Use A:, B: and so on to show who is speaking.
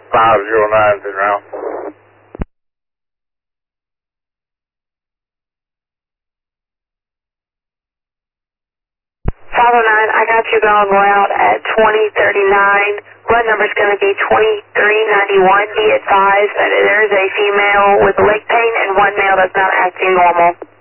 A: 509 to ground.
B: 509, I got you going route at 2039. Run number's going to be 2391. Be advised that there is a female with leg pain and one male that's not acting normal.